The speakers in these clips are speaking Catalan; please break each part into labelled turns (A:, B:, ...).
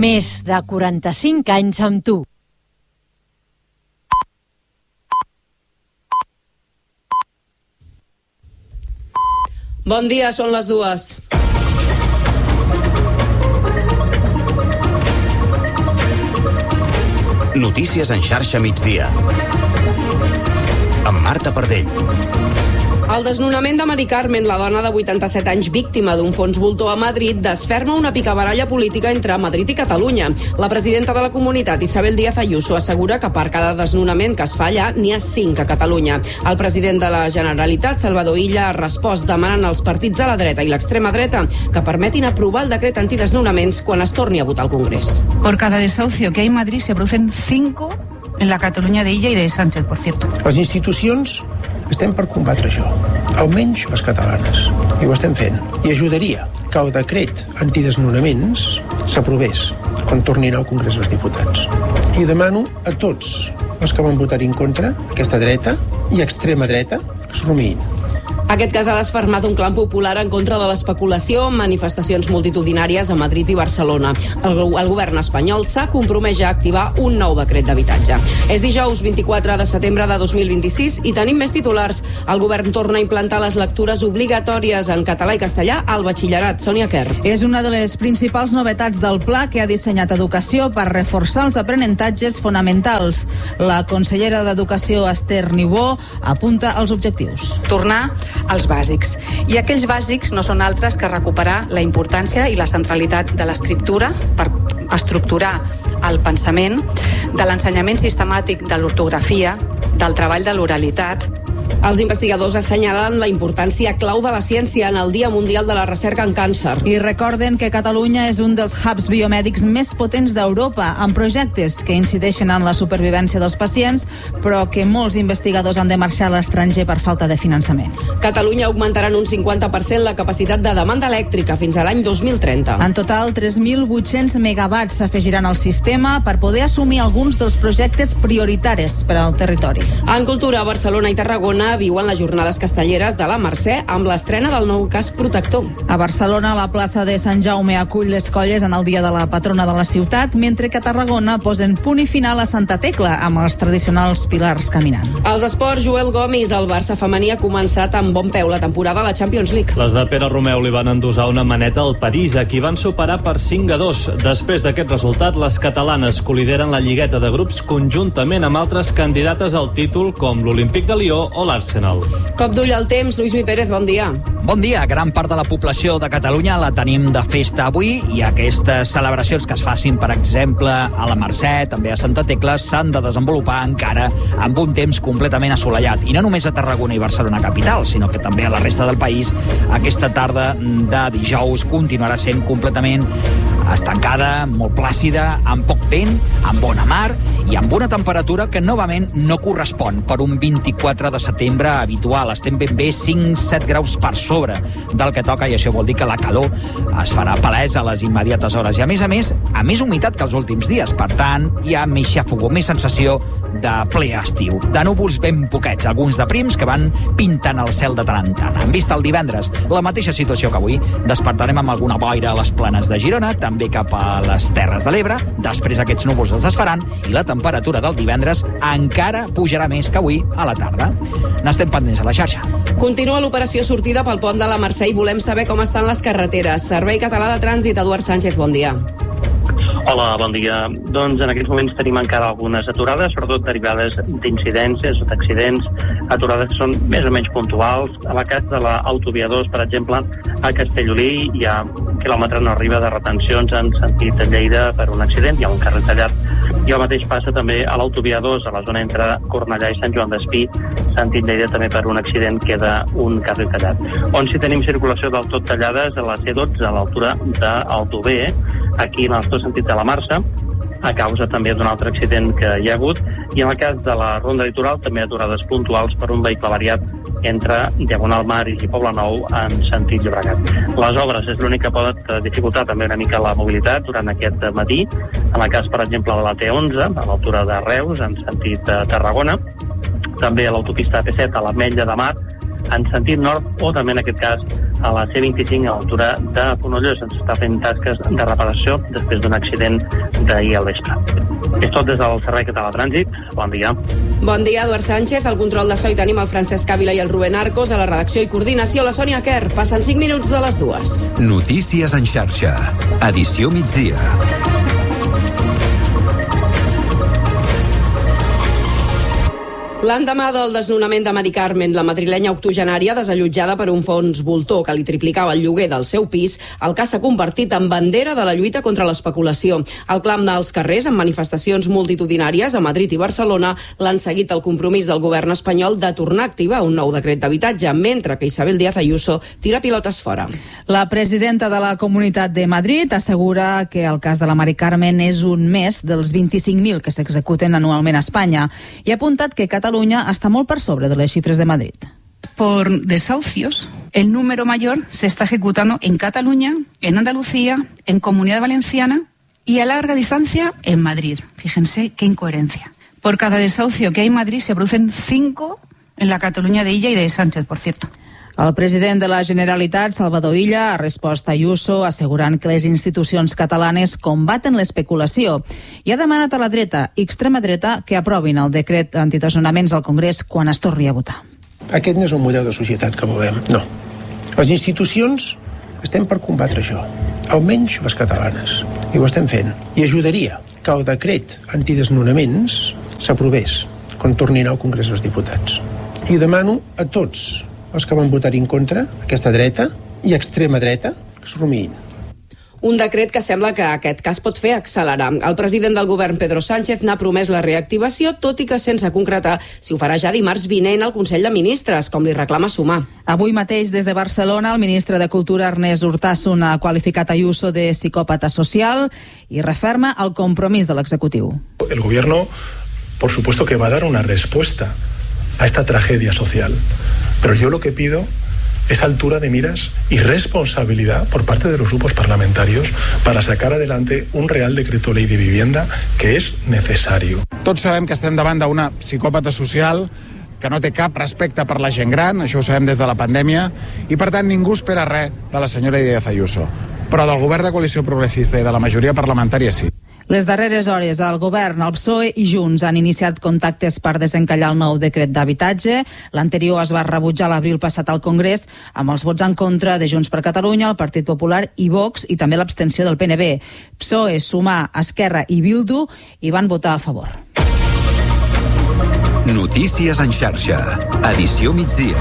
A: Més de 45 anys amb tu.
B: Bon dia, són les 2.
C: Notícies en xarxa migdia. Amb Marta Pardell.
B: El desnonament de Mari Carmen, la dona de 87 anys víctima d'un fons voltor a Madrid, desferma una picabaralla política entre Madrid i Catalunya. La presidenta de la comunitat, Isabel Díaz Ayuso, assegura que per cada desnonament que es fa allà, n'hi ha 5 a Catalunya. El president de la Generalitat, Salvador Illa, ha respost demanant als partits de la dreta i l'extrema dreta que permetin aprovar el decret antidesnonaments quan es torni a votar al Congrés.
D: Por cada desahucio que hay en Madrid se producen 5 en la Catalunya de Illa y de Sánchez, por cierto.
E: Les institucions estem per combatre això, almenys les catalanes, i ho estem fent. I ajudaria que el decret antidesnonaments s'aprovés quan tornin al Congrés dels Diputats. I demano a tots els que van votar en contra, aquesta dreta i extrema dreta, que es rumiïn.
B: Aquest cas ha desfermat un clam popular en contra de l'especulació amb manifestacions multitudinàries a Madrid i Barcelona. El govern espanyol s'ha compromès a activar un nou decret d'habitatge. És dijous 24 de setembre de 2026 i tenim més titulars. El govern torna a implantar les lectures obligatòries en català i castellà al batxillerat. Sònia Kerr.
F: És una de les principals novetats del pla que ha dissenyat Educació per reforçar els aprenentatges fonamentals. La consellera d'Educació, Esther Niubó, apunta als objectius.
G: Tornar als bàsics. I aquells bàsics no són altres que recuperar la importància i la centralitat de l'escriptura per estructurar el pensament, de l'ensenyament sistemàtic de l'ortografia, del treball de l'oralitat.
B: Els investigadors assenyalen la importància clau de la ciència en el Dia Mundial de la Recerca en Càncer.
F: I recorden que Catalunya és un dels hubs biomèdics més potents d'Europa, amb projectes que incideixen en la supervivència dels pacients, però que molts investigadors han de marxar a l'estranger per falta de finançament.
B: Catalunya augmentarà en un 50% la capacitat de demanda elèctrica fins a l'any 2030.
F: En total, 3.800 megawatts s'afegiran al sistema per poder assumir alguns dels projectes prioritaris per al territori.
B: En cultura, Barcelona i Tarragona viuen les jornades castelleres de la Mercè amb l'estrena del nou casc protector.
F: A Barcelona, la plaça de Sant Jaume acull les colles en el dia de la patrona de la ciutat, mentre que a Tarragona posen punt i final a Santa Tecla amb els tradicionals pilars caminant.
B: Als esports, Joel Gomis, el Barça femení ha començat amb bon peu la temporada a la Champions League.
H: Les de Pere Romeu li van endosar una maneta al París, a qui van superar per 5-2. Després d'aquest resultat, les catalanes colideren la lligueta de grups conjuntament amb altres candidates al títol com l'Olímpic de Lió o l'Arsenal.
B: Cop d'ull al temps, Lluís Mi Pérez, bon dia.
I: Bon dia. Gran part de la població de Catalunya la tenim de festa avui i aquestes celebracions que es facin, per exemple, a la Mercè, també a Santa Tecla, s'han de desenvolupar encara amb un temps completament assolellat. I no només a Tarragona i Barcelona capital, sinó que també a la resta del país aquesta tarda de dijous continuarà sent completament estancada, molt plàcida, amb poc vent, amb bona mar i amb una temperatura que novament no correspon per un 24 de setembre habitual. Estem ben bé 5-7 graus per sobre del que toca i això vol dir que la calor es farà palesa a les immediates hores. I a més humitat que els últims dies. Per tant, hi ha més xafogó, més sensació de ple estiu. De núvols ben poquets, alguns de prims que van pintant el cel de tant en tant. En vista el divendres, la mateixa situació que avui. Despertarem amb alguna boira a les planes de Girona, també cap a les Terres de l'Ebre. Després aquests núvols es desfaran i la temperatura del divendres encara pujarà més que avui a la tarda. N'estem pendents a la xarxa.
B: Continua l'operació sortida pel pont de la Mercè i volem saber com estan les carreteres. Servei Català de Trànsit, Eduard Sánchez, bon dia.
J: Hola, bon dia. Doncs en aquests moments tenim encara algunes aturades, sobretot derivades d'incidències o d'accidents, aturades que són més o menys puntuals. En el cas de l'autovia 2, per exemple, a Castellolí hi ha un quilòmetre no arriba de retencions en sentit de Lleida per un accident, hi ha un carrer tallat. I el mateix passa també a l'autovia 2, a la zona entre Cornellà i Sant Joan d'Espí, sentit Lleida també per un accident queda un carrer tallat. On sí tenim circulació del tot tallades a la C12, a l'altura d'Aldover, aquí en el nostre sentit de la Marsa, a causa també d'un altre accident que hi ha hagut, i en el cas de la Ronda Litoral també aturades puntuals per un vehicle variat entre Diagonal Mar i Poblenou en sentit Llobregat. Les obres és l'únic que pot dificultar també una mica la mobilitat durant aquest matí, en el cas, per exemple, de la T11, a l'altura de Reus, en sentit Tarragona, també a l'autopista AP7 a l'Ametlla de Mar, en sentit nord, o també en aquest cas a la C25 a l'altura de Fonollosa. Se'ns està fent tasques de reparació després d'un accident d'ahir al vespre. És tot des del Servei Català de Trànsit. Bon dia.
B: Bon dia, Eduard Sánchez. Al control de so hi tenim el Francesc Ávila i el Rubén Arcos. A la redacció i coordinació, la Sònia Quer. Passen 5 minuts de les 2.
C: Notícies en xarxa. Edició migdia.
B: L'endemà del desnonament de Mari Carmen, la madrilenya octogenària desallotjada per un fons voltor que li triplicava el lloguer del seu pis, el cas s'ha convertit en bandera de la lluita contra l'especulació. El clam dels carrers, amb manifestacions multitudinàries a Madrid i Barcelona, l'han seguit el compromís del govern espanyol de tornar a activar un nou decret d'habitatge, mentre que Isabel Díaz Ayuso tira pilotes fora.
F: La presidenta de la Comunitat de Madrid assegura que el cas de la Mari Carmen és un més dels 25.000 que s'executen anualment a Espanya i ha apuntat que Catalunya está muy por sobre de las cifras de Madrid.
D: Por desahucios, el número mayor se está ejecutando en Cataluña, en Andalucía, en Comunidad Valenciana y a larga distancia en Madrid. Fíjense qué incoherencia. Por cada desahucio que hay en Madrid se producen 5 en la Cataluña de Illa y de Sánchez, por cierto.
F: El president de la Generalitat, Salvador Illa, ha respost a Ayuso assegurant que les institucions catalanes combaten l'especulació i ha demanat a la dreta i extrema dreta que aprovin el decret antidesnonaments al Congrés quan es torni a votar.
E: Aquest no és un model de societat que volem, no. Les institucions estem per combatre això, almenys les catalanes, i ho estem fent. I ajudaria que el decret antidesnonaments s'aprovés quan torni al Congrés dels Diputats. I demano a tots els que van votar en contra, aquesta dreta i extrema dreta, que s'ho rumiïn.
B: Un decret que sembla que aquest cas pot fer accelerar. El president del govern, Pedro Sánchez, n'ha promès la reactivació, tot i que sense concretar si ho farà ja dimarts vinent al Consell de Ministres, com li reclama Sumar.
F: Avui mateix, des de Barcelona, el ministre de Cultura, Ernest Urtasun, ha qualificat Ayuso de psicòpata social i referma el compromís de l'executiu.
K: El gobierno, por supuesto que va a dar una respuesta a esta tragedia social. Pero yo lo que pido es altura de miras y responsabilidad por parte de los grupos parlamentarios para sacar adelante un Real Decreto Ley de Vivienda que és necessari.
L: Tots sabem que estem davant d'una psicòpata social que no té cap respecte per la gent gran, això ho sabem des de la pandèmia, i per tant ningú espera res de la senyora Díaz Ayuso. Però del govern de coalició progressista i de la majoria parlamentària sí.
F: Les darreres hores, el govern, el PSOE i Junts han iniciat contactes per desencallar el nou decret d'habitatge. L'anterior es va rebutjar l'abril passat al Congrés amb els vots en contra de Junts per Catalunya, el Partit Popular i Vox i també l'abstenció del PNB. PSOE, Sumar, Esquerra i Bildu hi van votar a favor.
C: Notícies en xarxa. Edició migdia.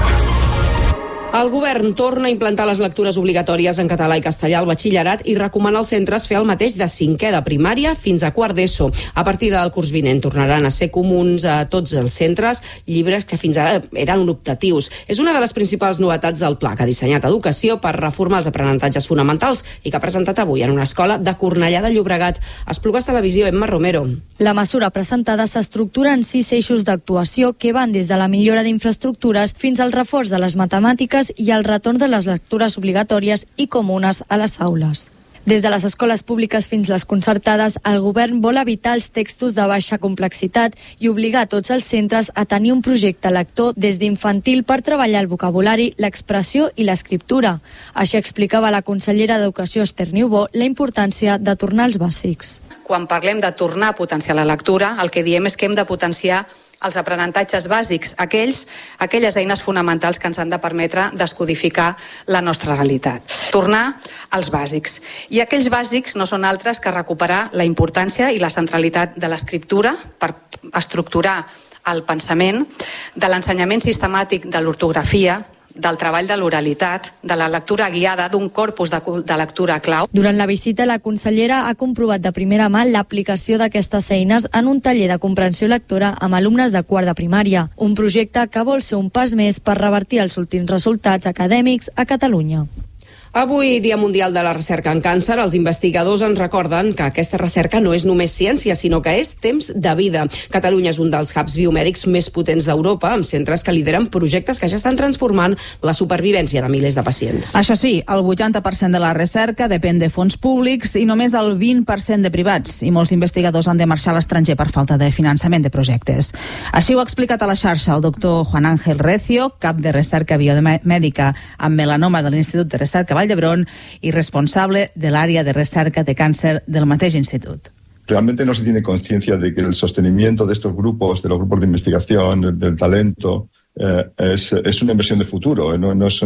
B: El govern torna a implantar les lectures obligatòries en català i castellà al batxillerat i recomana als centres fer el mateix de 5è de primària fins a 4 d'ESO. A partir del curs vinent tornaran a ser comuns a tots els centres llibres que fins ara eren optatius. És una de les principals novetats del pla que ha dissenyat Educació per reformar els aprenentatges fonamentals i que ha presentat avui en una escola de Cornellà de Llobregat. Esplugues Televisió, Emma Romero.
M: La mesura presentada s'estructura en 6 eixos d'actuació que van des de la millora d'infraestructures fins al reforç de les matemàtiques i el retorn de les lectures obligatòries i comunes a les aules. Des de les escoles públiques fins les concertades, el govern vol evitar els textos de baixa complexitat i obligar tots els centres a tenir un projecte lector des d'infantil per treballar el vocabulari, l'expressió i l'escriptura. Així explicava la consellera d'Educació, Esther Niubó, la importància de tornar als bàsics.
G: Quan parlem de tornar a potenciar la lectura, el que diem és que hem de potenciar els aprenentatges bàsics, aquelles eines fonamentals que ens han de permetre descodificar la nostra realitat. Tornar als bàsics. I aquells bàsics no són altres que recuperar la importància i la centralitat de l'escriptura per estructurar el pensament, de l'ensenyament sistemàtic de l'ortografia, del treball de l'oralitat, de la lectura guiada, d'un corpus de lectura clau.
M: Durant la visita, la consellera ha comprovat de primera mà l'aplicació d'aquestes eines en un taller de comprensió lectora amb alumnes de quart de primària, un projecte que vol ser un pas més per revertir els últims resultats acadèmics a Catalunya.
B: Avui, Dia Mundial de la Recerca en Càncer, els investigadors ens recorden que aquesta recerca no és només ciència, sinó que és temps de vida. Catalunya és un dels hubs biomèdics més potents d'Europa, amb centres que lideren projectes que ja estan transformant la supervivència de milers de pacients.
F: Això sí, el 80% de la recerca depèn de fons públics i només el 20% de privats, i molts investigadors han de marxar a l'estranger per falta de finançament de projectes. Així ho ha explicat a la xarxa el doctor Juan Ángel Recio, cap de recerca biomèdica amb melanoma de l'Institut de Recerca d'Hebron y responsable del área de recerca de cáncer del mateix institut.
N: Realmente no se tiene conciencia de que el sostenimiento de estos grupos, de los grupos de investigación, del talento, es una inversión de futuro.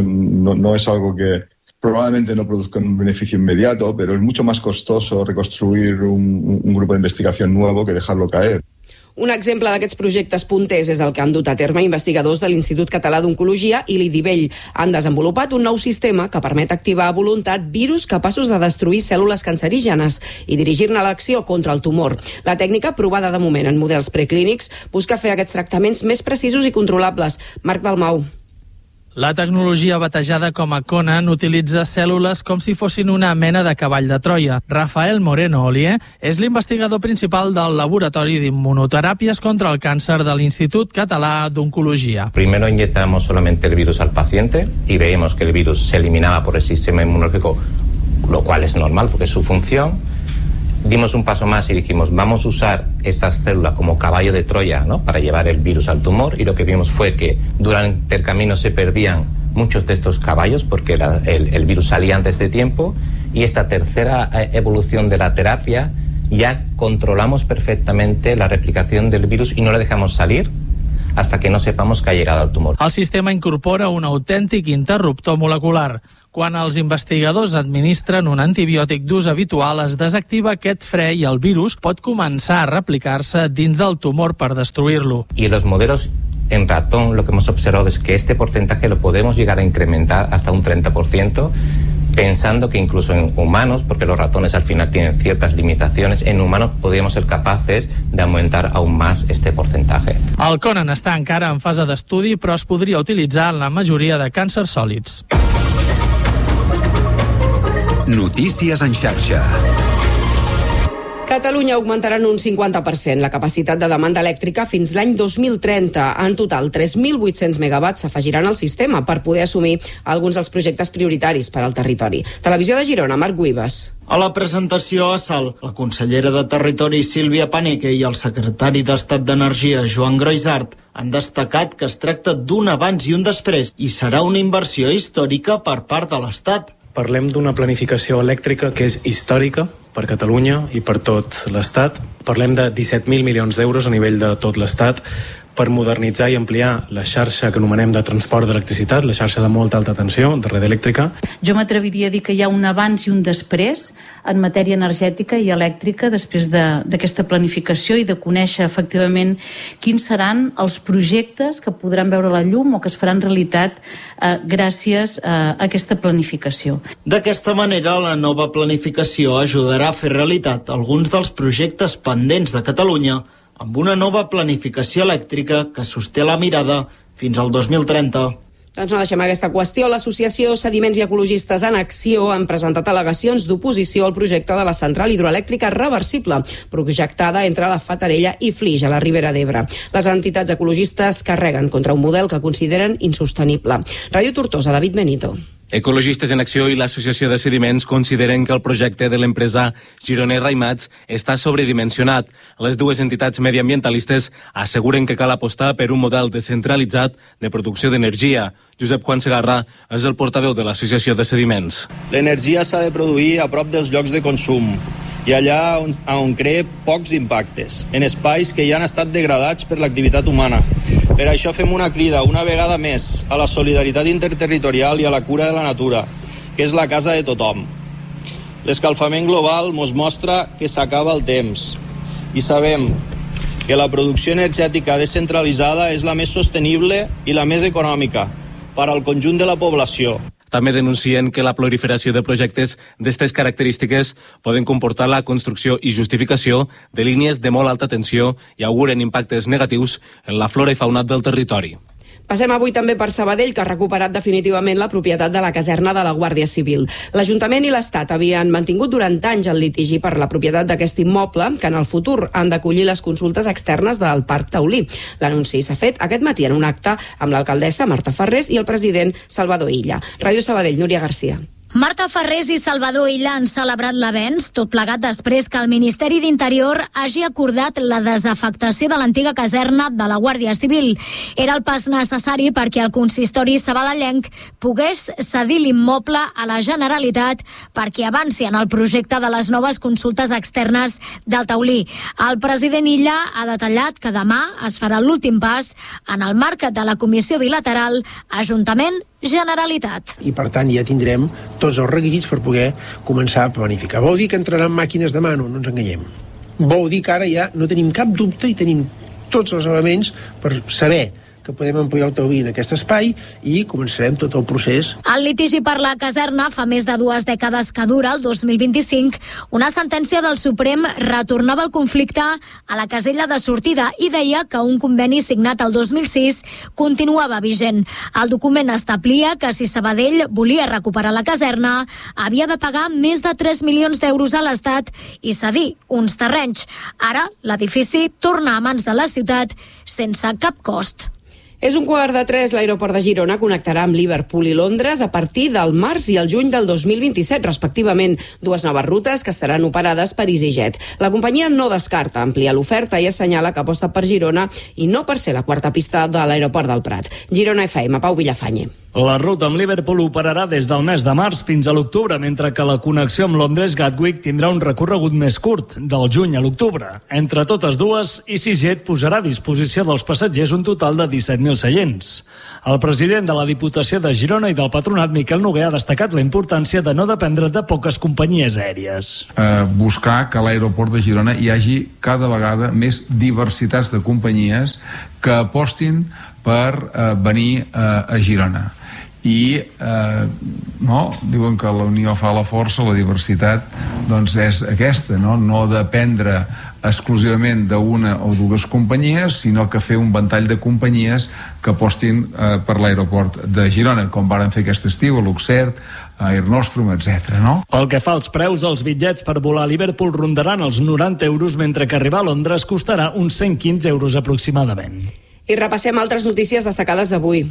N: No es algo que probablemente no produzca un beneficio inmediato, pero es mucho más costoso reconstruir un grupo de investigación nuevo que dejarlo caer.
B: Un exemple d'aquests projectes punters és el que han dut a terme investigadors de l'Institut Català d'Oncologia i l'IDIVELL. Han desenvolupat un nou sistema que permet activar a voluntat virus capaços de destruir cèl·lules cancerígenes i dirigir-ne l'acció contra el tumor. La tècnica, provada de moment en models preclínics, busca fer aquests tractaments més precisos i controlables. Marc Dalmau.
O: La tecnologia batejada com a Conan utilitza cèl·lules com si fossin una mena de cavall de Troia. Rafael Moreno Olier és l'investigador principal del Laboratori d'Inmunoteràpies contra el Càncer de l'Institut Català d'Oncologia.
P: Primero inyectamos solamente el virus al paciente y veíamos que el virus se eliminaba por el sistema inmunológico, lo cual es normal porque es su función. Dimos un paso más y dijimos, vamos a usar estas células como caballo de Troya, ¿no?, para llevar el virus al tumor, y lo que vimos fue que durante el camino se perdían muchos de estos caballos porque el virus salía antes de tiempo, y esta tercera evolución de la terapia ya controlamos perfectamente la replicación del virus y no la dejamos salir hasta que no sepamos que ha llegado al tumor.
O: El sistema incorpora un autèntic interruptor molecular. Quan els investigadors administren un antibiòtic d'ús habitual, es desactiva aquest fre i el virus pot començar a replicar-se dins del tumor per destruir-lo.
P: Y en los modelos en ratón lo que hemos observado es que este porcentaje lo podemos llegar a incrementar hasta un 30%, pensando que incluso en humanos, porque los ratones al final tienen ciertas limitaciones, en humanos podríamos ser capaces de aumentar aún más este porcentaje.
O: El Conan està encara en fase d'estudi, però es podria utilitzar en la majoria de càncers sòlids.
C: Notícies en xarxa.
B: Catalunya augmentarà en un 50% la capacitat de demanda elèctrica fins l'any 2030. En total, 3.800 megawatts s'afegiran al sistema per poder assumir alguns dels projectes prioritaris per al territori. Televisió de Girona, Marc Guibas.
Q: A la presentació a Salt, la consellera de Territori Sílvia Paneque i el secretari d'Estat d'Energia Joan Groisart han destacat que es tracta d'un abans i un després i serà una inversió històrica per part de l'Estat.
R: Parlem d'una planificació elèctrica que és històrica per Catalunya i per tot l'Estat. Parlem de 17.000 milions d'euros a nivell de tot l'Estat per modernitzar i ampliar la xarxa que anomenem de transport d'electricitat, la xarxa de molta alta tensió, de red elèctrica.
S: Jo m'atreviria a dir que hi ha un abans i un després en matèria energètica i elèctrica després d'aquesta planificació i de conèixer efectivament quins seran els projectes que podran veure la llum o que es faran realitat gràcies a aquesta planificació.
Q: D'aquesta manera, la nova planificació ajudarà a fer realitat alguns dels projectes pendents de Catalunya amb una nova planificació elèctrica que sosté la mirada fins al 2030.
B: Doncs no deixem aquesta qüestió. L'Associació Sediments i Ecologistes en Acció han presentat al·legacions d'oposició al projecte de la central hidroelèctrica reversible, projectada entre la Fatarella i Flix, a la Ribera d'Ebre. Les entitats ecologistes carreguen contra un model que consideren insostenible. Ràdio Tortosa, David Benito.
T: Ecologistes en Acció i l'Associació de Sediments consideren que el projecte de l'empresa Gironer Raimats està sobredimensionat. Les dues entitats mediambientalistes asseguren que cal apostar per un model descentralitzat de producció d'energia. Josep Juan Segarra és el portaveu de l'Associació de Sediments.
U: L'energia s'ha de produir a prop dels llocs de consum i allà on crea pocs impactes, en espais que ja han estat degradats per l'activitat humana. Per això fem una crida, una vegada més, a la solidaritat interterritorial i a la cura de la natura, que és la casa de tothom. L'escalfament global mos mostra que s'acaba el temps i sabem que la producció energètica descentralitzada és la més sostenible i la més econòmica per al conjunt de la població.
T: També denuncien que la proliferació de projectes d'aquestes característiques poden comportar la construcció i justificació de línies de molt alta tensió i auguren impactes negatius en la flora i fauna del territori.
B: Passem avui també per Sabadell, que ha recuperat definitivament la propietat de la caserna de la Guàrdia Civil. L'Ajuntament i l'Estat havien mantingut durant anys el litigi per la propietat d'aquest immoble, que en el futur han d'acollir les consultes externes del Parc Taulí. L'anunci s'ha fet aquest matí en un acte amb l'alcaldessa Marta Farrés i el president Salvador Illa. Ràdio Sabadell, Núria Garcia.
A: Marta Farrés i Salvador Illa han celebrat l'avenç, tot plegat després que el Ministeri d'Interior hagi acordat la desafectació de l'antiga caserna de la Guàrdia Civil. Era el pas necessari perquè el consistori sabadellenc pogués cedir l'immoble a la Generalitat perquè avanci en el projecte de les noves consultes externes del Taulí. El president Illa ha detallat que demà es farà l'últim pas en el marc de la comissió bilateral Ajuntament-Generalitat.
E: I per tant ja tindrem tots els requisits per poder començar a planificar. Vol dir que entraran màquines demà? No ens enganyem. Vol dir que ara ja no tenim cap dubte i tenim tots els elements per saber que podem ampliar el Taulí en aquest espai i començarem tot el procés.
A: El litigi per la caserna fa més de 2 dècades que dura, el 2025. Una sentència del Suprem retornava el conflicte a la casella de sortida i deia que un conveni signat el 2006 continuava vigent. El document establia que si Sabadell volia recuperar la caserna havia de pagar més de 3 milions d'euros a l'Estat i cedir uns terrenys. Ara l'edifici torna a mans de la ciutat sense cap cost.
B: És 2:45. L'aeroport de Girona connectarà amb Liverpool i Londres a partir del març i el juny del 2027, respectivament, 2 noves rutes que estaran operades per EasyJet. La companyia no descarta ampliar l'oferta i assenyala que aposta per Girona i no per ser la quarta pista de l'aeroport del Prat. Girona FM, Pau Villafañe.
H: La ruta amb Liverpool operarà des del mes de març fins a l'octubre, mentre que la connexió amb Londres Gatwick tindrà un recorregut més curt, del juny a l'octubre. Entre totes dues, EasyJet posarà a disposició dels passatgers un total de 17.000 seients. El president de la Diputació de Girona i del Patronat, Miquel Noguer, ha destacat la importància de no dependre de poques companyies aèries.
V: Buscar que a l'aeroport de Girona hi hagi cada vegada més diversitats de companyies que apostin per venir a Girona. I diuen que la unió fa la força, la diversitat doncs és aquesta, no dependre exclusivament d'una o dues companyies, sinó que fer un ventall de companyies que apostin per l'aeroport de Girona, com varen fer aquest estiu a Luxert, a Air Nostrum, etc.
H: Pel que fa als preus, els bitllets per volar a Liverpool rondaran els 90 euros, mentre que arribar a Londres costarà uns 115 euros aproximadament.
B: I repassem altres notícies destacades d'avui.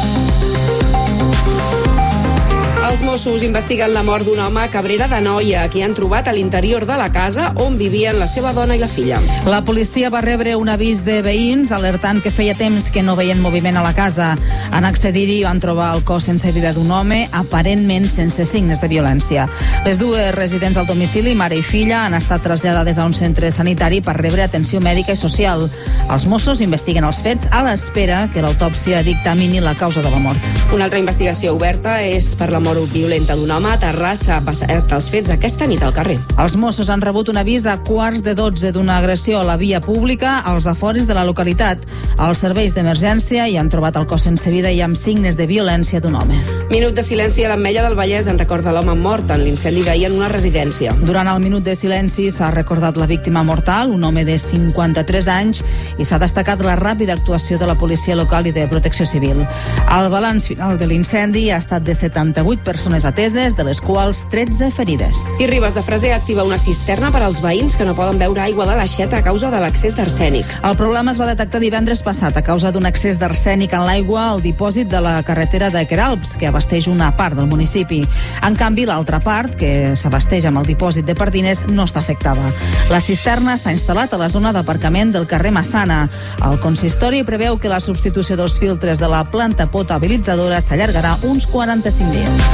B: Els Mossos investiguen la mort d'un home a Cabrera d'Anoia, qui han trobat a l'interior de la casa on vivien la seva dona i la filla.
F: La policia va rebre un avís de veïns alertant que feia temps que no veien moviment a la casa. En accedir-hi van trobar el cos sense vida d'un home, aparentment sense signes de violència. Les dues residents al domicili, mare i filla, han estat traslladades a un centre sanitari per rebre atenció mèdica i social. Els Mossos investiguen els fets a l'espera que l'autòpsia dictamini la causa de la mort.
B: Una altra investigació oberta és per la mort violenta d'un home a Terrassa, passat els fets aquesta nit al carrer.
F: Els Mossos han rebut un avís a 11:15 d'una agressió a la via pública als afores de la localitat. Els serveis d'emergència hi han trobat el cos sense vida i amb signes de violència d'un home.
B: Minut de silenci a l'Ametlla del Vallès en record de l'home mort en l'incendi d'ahir en una residència.
F: Durant el minut de silenci s'ha recordat la víctima mortal, un home de 53 anys, i s'ha destacat la ràpida actuació de la policia local i de protecció civil. El balanç final de l'incendi ha estat de 78 persones ateses, de les quals 13 ferides.
B: I Ribes de Freser activa una cisterna per als veïns que no poden beure aigua de l'aixeta a causa de l'accés d'arsènic.
F: El problema es va detectar divendres passat a causa d'un excés d'arsènic en l'aigua al dipòsit de la carretera de Queralbs, que abasteix una part del municipi. En canvi, l'altra part, que s'abasteix amb el dipòsit de Pardines, no està afectada. La cisterna s'ha instal·lat a la zona d'aparcament del carrer Massana. El consistori preveu que la substitució dels filtres de la planta potabilitzadora s'allargarà uns 45 dies.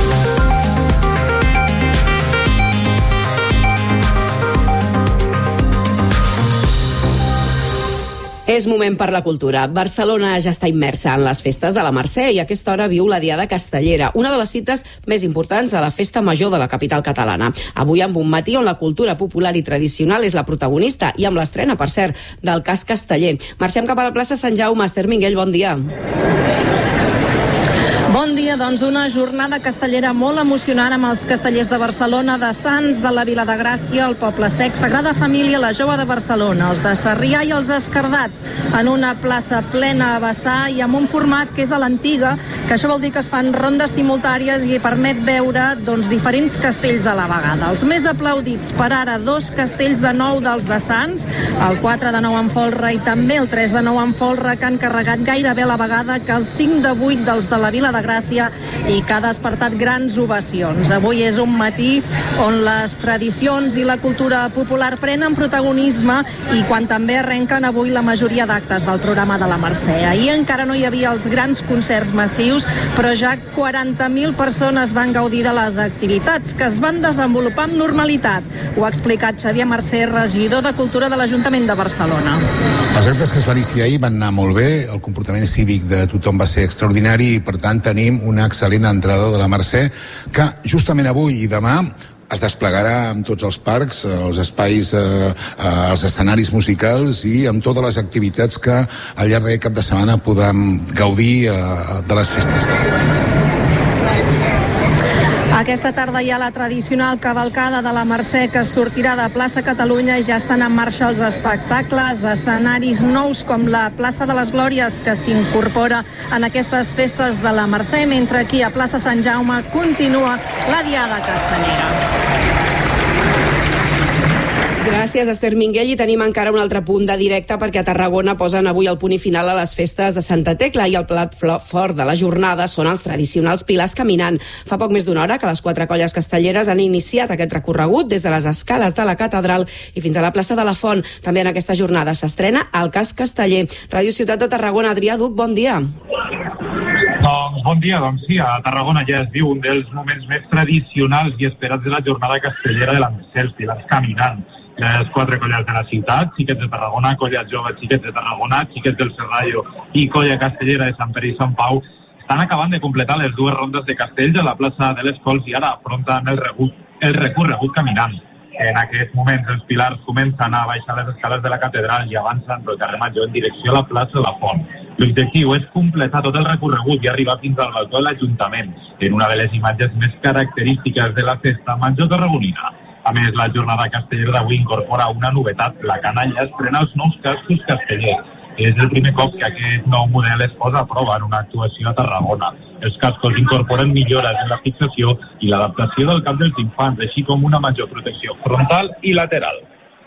B: És moment per la cultura. Barcelona ja està immersa en les festes de la Mercè i a aquesta hora viu la Diada Castellera, una de les cites més importants de la festa major de la capital catalana. Avui amb un matí on la cultura popular i tradicional és la protagonista i amb l'estrena, per cert, del Cas Casteller. Marxem cap a la plaça Sant Jaume. Esther Minguell, bon dia.
I: Bon dia, doncs una jornada castellera molt emocionant amb els castellers de Barcelona, de Sants, de la Vila de Gràcia, el Poble Sec, Sagrada Família, la Jove de Barcelona, els de Sarrià i els Escardats, en una plaça plena a vessar i amb un format que és a l'antiga, que això vol dir que es fan rondes simultànies i permet veure diferents castells a la vegada. Els més aplaudits per ara, 2 castells de 9 dels de Sants, el 4 de 9 en folre i també el 3 de 9 en folre, que han carregat gairebé a la vegada que els 5 de 8 dels de la Vila de Gràcia i que ha despertat grans ovacions. Avui és un matí on les tradicions i la cultura popular prenen protagonisme i quan també arrenquen avui la majoria d'actes del programa de la Mercè. Ahir encara no hi havia els grans concerts massius, però ja 40.000 persones van gaudir de les activitats que es van desenvolupar amb normalitat. Ho ha explicat Xavier Mercè, regidor de Cultura de l'Ajuntament de Barcelona.
J: Els actes que es van iniciar ahir van anar molt bé, el comportament cívic de tothom va ser extraordinari i per tant tenim una excel·lent entrada de la Mercè que justament avui i demà es desplegarà amb tots els parcs, els espais, els escenaris musicals i amb totes les activitats que al llarg d'aquest cap de setmana podem gaudir de les festes.
I: Aquesta tarda hi ha la tradicional cavalcada de la Mercè que sortirà de plaça Catalunya i ja estan en marxa els espectacles, escenaris nous com la plaça de les Glòries que s'incorpora en aquestes festes de la Mercè, mentre aquí a plaça Sant Jaume continua la Diada Castellera.
B: Gràcies, Esther Minguell, i tenim encara un altre punt de directe perquè a Tarragona posen avui el punt i final a les festes de Santa Tecla i el plat fort de la jornada són els tradicionals pilars caminant. Fa poc més d'una hora que les 4 colles castelleres han iniciat aquest recorregut des de les escales de la catedral i fins a la plaça de la Font. També en aquesta jornada s'estrena el Cas Casteller. Ràdio Ciutat de Tarragona, Adrià Duc, bon dia.
W: Doncs bon dia, doncs sí, a Tarragona ja es viu un dels moments més tradicionals i esperats de la jornada castellera de la Mercè, els pilars caminant. Les 4 colles de la ciutat, Xiquets de Tarragona, Colla Jove, Xiquets de Tarragona, Xiquets del Serrallo i Colla Castellera de Sant Pere i Sant Pau estan acabant de completar les 2 rondes de castells a la plaça de les Cols i ara afronten el recorregut caminant. En aquests moments els pilars comencen a baixar les escales de la catedral i avancen pel carrer Major en direcció a la plaça de la Font. L'objectiu és completar tot el recorregut i arribar fins al balcó de l'Ajuntament, en una de les imatges més característiques de la festa major tarragonina. A més, la jornada castellera d'avui incorpora una novetat. La canalla estrena els nous cascos castellers. És el primer cop que aquest nou model es posa a prova en una actuació a Tarragona. Els cascos incorporen millores en la fixació i l'adaptació del cap dels infants, així com una major protecció frontal i lateral.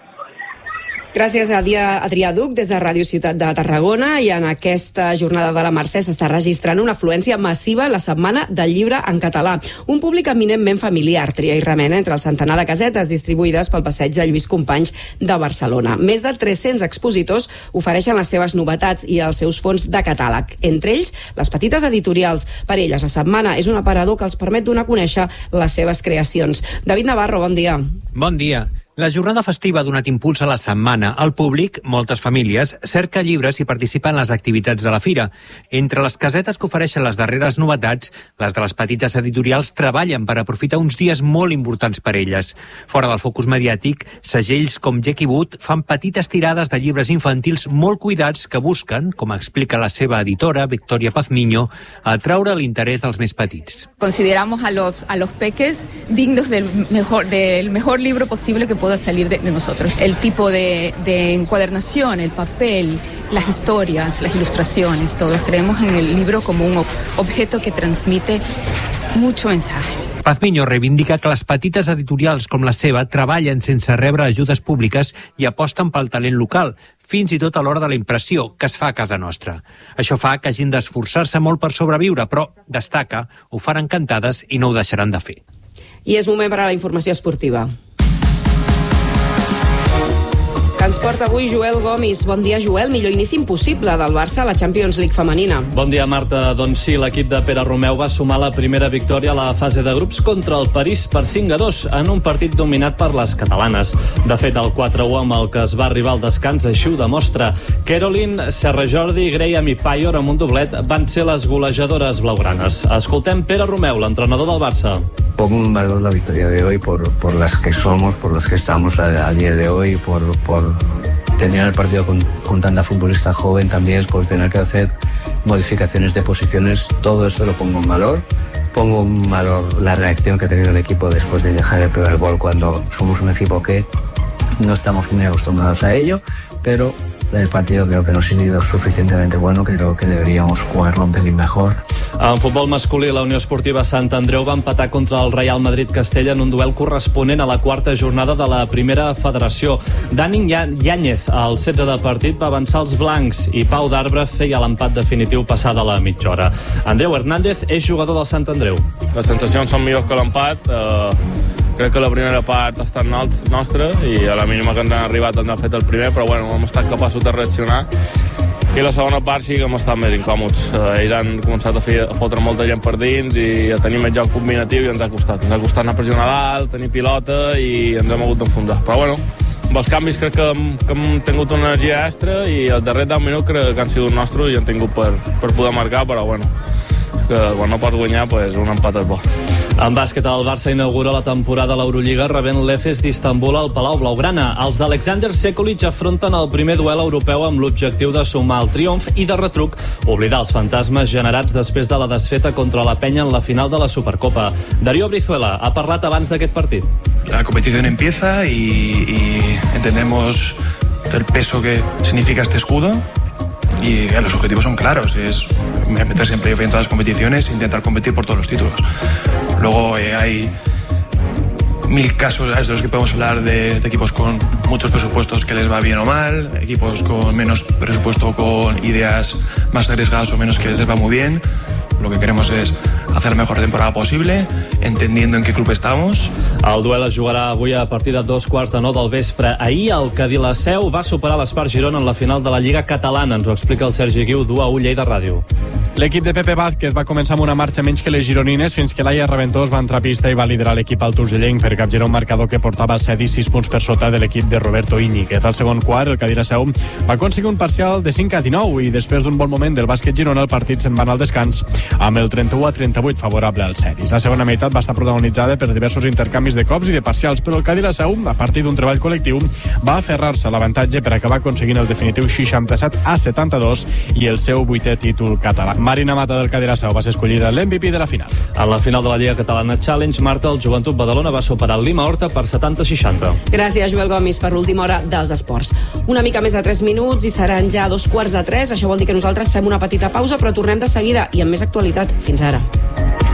B: Gràcies a Adrià Duc des de Ràdio Ciutat de Tarragona i en aquesta jornada de la Mercè s'està registrant una afluència massiva en la setmana del llibre en català. Un públic eminentment familiar tria i remena entre el centenar de casetes distribuïdes pel passeig de Lluís Companys de Barcelona. Més de 300 expositors ofereixen les seves novetats i els seus fons de catàleg. Entre ells, les petites editorials. Per elles, la setmana és un aparador que els permet donar a conèixer les seves creacions. David Navarro, bon dia.
X: Bon dia. La jornada festiva ha donat impuls a la setmana. El públic, moltes famílies, cerca llibres i participa en les activitats de la fira. Entre les casetes que ofereixen les darreres novetats, les de les petites editorials treballen per aprofitar uns dies molt importants per elles. Fora del focus mediàtic, segells com Jackie Wood fan petites tirades de llibres infantils molt cuidats que busquen, com explica la seva editora, Victoria Pazmiño, atraure l'interès dels més petits.
Y: Consideramos a los peques dignos del mejor libro posible que pueda salir de nosotros. El tipo de encuadernación, el papel, las historias, las ilustraciones, todos creemos en el libro como un objeto que transmite mucho mensaje.
X: Pazmiño reivindica que les petites editorials com la seva treballen sense rebre ajudes públiques i aposten pel talent local, fins i tot a l'hora de la impressió, que es fa a casa nostra. Això fa que hagin d'esforçar-se molt per sobreviure, però, destaca, ho faran encantades i no ho deixaran de fer.
B: I és moment per a la informació esportiva. Que ens porta avui Joel Gomis. Bon dia, Joel. Millor inici impossible del Barça a la Champions League femenina.
H: Bon dia, Marta. Doncs sí, l'equip de Pere Romeu va sumar la primera victòria a la fase de grups contra el París per 5-2 en un partit dominat per les catalanes. De fet, el 4-1 amb el que es va arribar al descans així ho demostra. Caroline, Serra Jordi, Graham i Payor amb un doblet van ser les golejadores blaugranes. Escoltem Pere Romeu, l'entrenador del Barça.
Z: Pongo en valor la victoria de hoy por las que somos, por las que estamos a día de hoy, por
D: tener el partido con tanta futbolista joven también, es por tener que hacer modificaciones de posiciones, todo eso lo pongo en valor. Pongo en valor la reacción que ha tenido el equipo después de dejar el primer gol, cuando somos un equipo que no estamos muy acostumbrados a ello, pero el partido creo que no ha sido suficientemente bueno, creo que deberíamos jugarlo un pelín mejor.
H: En futbol masculí, la Unió Esportiva Sant Andreu va empatar contra el Real Madrid-Castella en un duel corresponent a la quarta jornada de la primera federació. Dani Yáñez, al 16 de partit, va avançar els blancs i Pau d'Arbre feia l'empat definitiu passada la mitja hora. Andreu Hernández és jugador del Sant Andreu.
G: Les sensacions són millors que l'empat. Crec que la primera part ha estat nostra i a la mínima que ens han arribat ens han fet el primer, però bueno, hem estat capaços de reaccionar. I la segona part sí que hem estat més incòmodes. Ells han començat a fotre molta gent per dins i a tenir més joc combinatiu i ens ha costat. Ens ha costat anar a pressionar dalt, tenir pilota i ens hem hagut d'enfondar. Però bueno, amb els canvis crec que hem tingut una energia extra i els darrers 10 minuts crec que han sigut nostres i han tingut per poder marcar, però bueno, que quan no pots guanyar, pues, un empat és bo.
H: En bàsquet, el Barça inaugura la temporada a l'Eurolliga rebent l'Efes d'Istanbul al Palau Blaugrana. Els d'Alexander Sekulic afronten el primer duel europeu amb l'objectiu de sumar el triomf i de retruc oblidar els fantasmes generats després de la desfeta contra la Penya en la final de la Supercopa. Darío Brizuela ha parlat abans d'aquest partit.
K: La competición empieza y entendemos el peso que significa este escudo. Y los objetivos son claros, es meterse en playoff en todas las competiciones e intentar competir por todos los títulos. Luego hay 1000 casos de los que podemos hablar de equipos con muchos presupuestos que les va bien o mal, equipos con menos presupuesto, con ideas más arriesgadas o menos que les va muy bien. Lo que queremos es hacer la mejor temporada posible, entendiendo en qué club estamos.
H: El duel es jugarà avui a partir de 2:15 del vespre. Ahir el Cadí la Seu va superar l'Espart Girona en la final de la Lliga Catalana. Ens ho explica el Sergi Guiu, d'1-1 Lleida Ràdio.
L: L'equip de Pepe Vázquez va començar amb una marxa menys que les gironines fins que Laia Reventós va entrar a pista i va liderar l'equip al Turgellenc per capgirar un marcador que portava el Cedi 6 punts per sota de l'equip de Roberto Íñiguez. Al segon quart, el Cadí la Seu va aconseguir un parcial de 5-19 i després d'un bon moment del bàsquet Girona el partit se'n va anar al descans amb el 31-38 favorable als Cedis. La segona meitat va estar protagonitzada per diversos intercanvis de cops i de parcials, però el Cadí la Seu, a partir d'un treball col·lectiu, va aferrar-se a l'avantatge per acabar aconseguint el definitiu 67-72 i el seu 8è títol català. Marina Mata del Cadí la Seu va ser escollida l'MVP de la final.
H: En la final de la Lliga Catalana Challenge, Marta, el Joventut Badalona va superar el Lima Horta per 70-60.
B: Gràcies, Joel Gomis, per l'última hora dels esports. Una mica més de 3 minuts i seran ja 2:15. Això vol dir que nosaltres fem una petita pausa, però tornem de seguida i amb més actualitat. Fins ara.